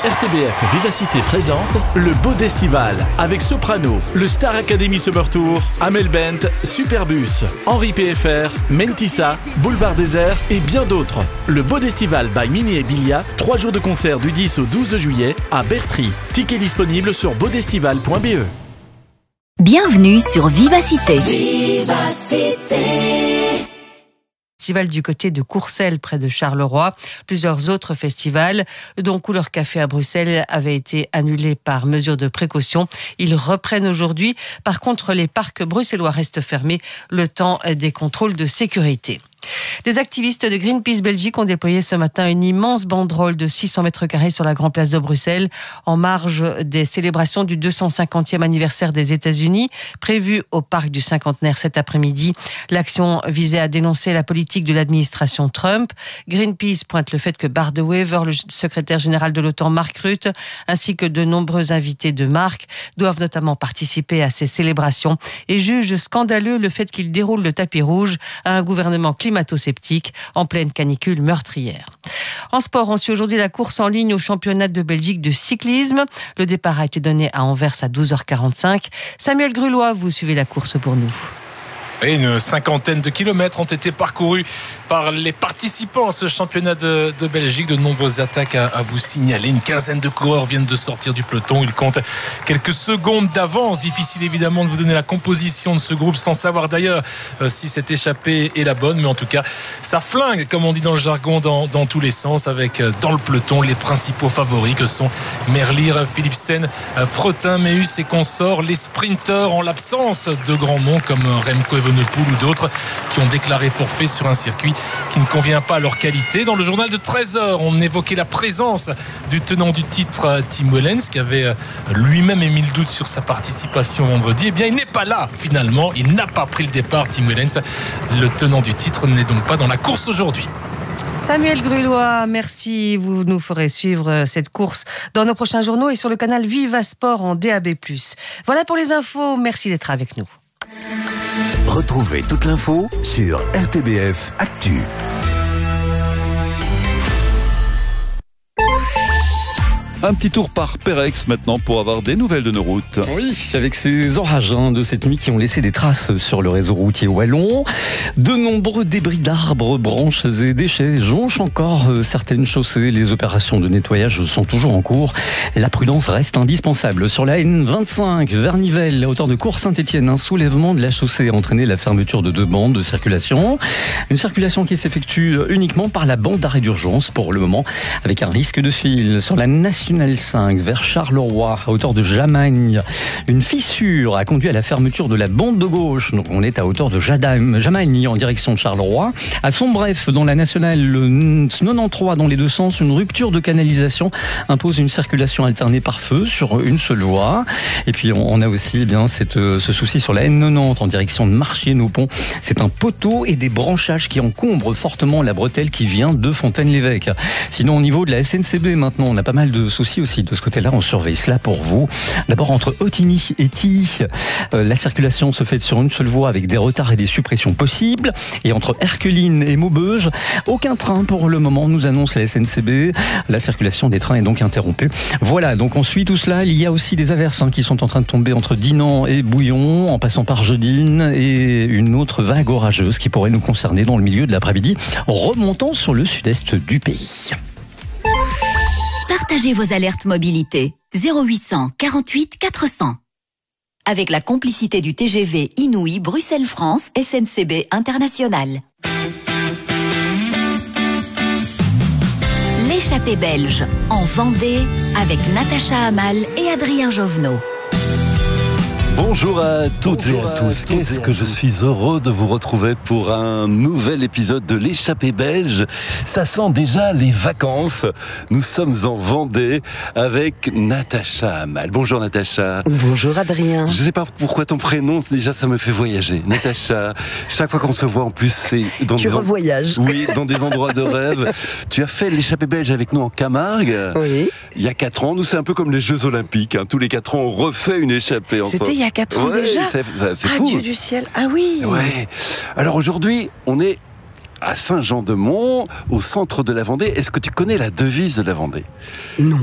RTBF Vivacité présente le Beau d'Estival avec Soprano, le Star Academy Summer Tour, Amel Bent, Superbus, Henri PFR, Mentissa, Boulevard Désert et bien d'autres. Le Beau d'Estival by Mini et Bilia, 3 jours de concert du 10 au 12 juillet à Bertry. Tickets disponibles sur beaudestival.be. Bienvenue sur Vivacité. Festival du côté de Courcelles, près de Charleroi. Plusieurs autres festivals, dont Couleur Café à Bruxelles, avaient été annulés par mesure de précaution. Ils reprennent aujourd'hui. Par contre, les parcs bruxellois restent fermés le temps des contrôles de sécurité. Les activistes de Greenpeace Belgique ont déployé ce matin une immense banderole de 600 mètres carrés sur la Grande Place de Bruxelles, en marge des célébrations du 250e anniversaire des États-Unis, prévues au Parc du Cinquantenaire cet après-midi. L'action visait à dénoncer la politique de l'administration Trump. Greenpeace pointe le fait que Bart De Wever, le secrétaire général de l'OTAN Mark Rutte, ainsi que de nombreux invités de marque, doivent notamment participer à ces célébrations et juge scandaleux le fait qu'ils déroulent le tapis rouge à un gouvernement climato-sceptique en pleine canicule meurtrière. En sport, on suit aujourd'hui la course en ligne au championnat de Belgique de cyclisme. Le départ a été donné à Anvers à 12h45. Samuel Grulois, vous suivez la course pour nous. Et une cinquantaine de kilomètres ont été parcourus par les participants à ce championnat de Belgique. De nombreuses attaques à vous signaler. Une quinzaine de coureurs viennent de sortir du peloton. Ils comptent quelques secondes d'avance. Difficile évidemment de vous donner la composition de ce groupe sans savoir d'ailleurs si cette échappée est la bonne. Mais en tout cas, ça flingue, comme on dit dans le jargon, dans tous les sens, avec dans le peloton les principaux favoris que sont Merlier, Philipsen, Fretin, Meus et consorts. Les sprinteurs, en l'absence de grands noms comme Remco Evenepoel ou d'autres qui ont déclaré forfait sur un circuit qui ne convient pas à leur qualité. Dans le journal de 13h, on évoquait la présence du tenant du titre, Tim Wellens, qui avait lui-même émis le doute sur sa participation vendredi. Eh bien, il n'est pas là finalement. Il n'a pas pris le départ, Tim Wellens. Le tenant du titre n'est donc pas dans la course aujourd'hui. Samuel Grulois, merci. Vous nous ferez suivre cette course dans nos prochains journaux et sur le canal Viva Sport en DAB+. Voilà pour les infos. Merci d'être avec nous. Retrouvez toute l'info sur RTBF Actu. Un petit tour par Pérex maintenant pour avoir des nouvelles de nos routes. Oui, avec ces orages de cette nuit qui ont laissé des traces sur le réseau routier wallon. De nombreux débris d'arbres, branches et déchets jonchent encore certaines chaussées. Les opérations de nettoyage sont toujours en cours. La prudence reste indispensable. Sur la N25 vers Nivelles, à hauteur de Cours-Saint-Étienne, un soulèvement de la chaussée a entraîné la fermeture de 2 bandes de circulation. Une circulation qui s'effectue uniquement par la bande d'arrêt d'urgence pour le moment, avec un risque de file. Sur la Nationale 5 vers Charleroi, à hauteur de Jamagne, une fissure a conduit à la fermeture de la bande de gauche. Donc on est à hauteur de Jamagne en direction de Charleroi. À Sombref, dans la Nationale 93 dans les deux sens, une rupture de canalisation impose une circulation alternée par feu sur une seule voie. Et puis on a aussi ce souci sur la N90 en direction de Marchienne-au-Pont. C'est un poteau et des branchages qui encombrent fortement la bretelle qui vient de Fontaine-l'Évêque. Sinon au niveau de la SNCB maintenant, on a pas mal de soucis aussi de ce côté-là, on surveille cela pour vous. D'abord entre Ottigny et Tilly, la circulation se fait sur une seule voie avec des retards et des suppressions possibles. Et entre Erqueline et Maubeuge, aucun train pour le moment, nous annonce la SNCB. La circulation des trains est donc interrompue. Voilà, donc on suit tout cela. Il y a aussi des averses qui sont en train de tomber entre Dinan et Bouillon, en passant par Jeudine, et une autre vague orageuse qui pourrait nous concerner dans le milieu de l'après-midi, remontant sur le sud-est du pays. Partagez vos alertes mobilité 0800 48 400. Avec la complicité du TGV Inouï Bruxelles-France SNCB International. L'échappée belge en Vendée avec Natacha Hamal et Adrien Jovenot. Bonjour à toutes et à tous. Qu'est-ce que je suis heureux de vous retrouver pour un nouvel épisode de l'échappée belge. Ça sent déjà les vacances. Nous sommes en Vendée avec Natacha Hamal. Bonjour Natacha. Bonjour Adrien. Je ne sais pas pourquoi ton prénom, déjà ça me fait voyager. Natacha, chaque fois qu'on se voit en plus, c'est dans tu revoyages. Oui, dans des endroits de rêve. Tu as fait l'échappée belge avec nous en Camargue. Oui. Il y a 4 ans. Nous, c'est un peu comme les Jeux Olympiques. Tous les 4 ans, on refait une échappée ensemble. C'était il y a 4 ans déjà. C'est fou. Dieu du ciel. Ah oui. Ouais. Alors aujourd'hui, on est à Saint-Jean-de-Mont, au centre de la Vendée. Est-ce que tu connais la devise de la Vendée ? Non.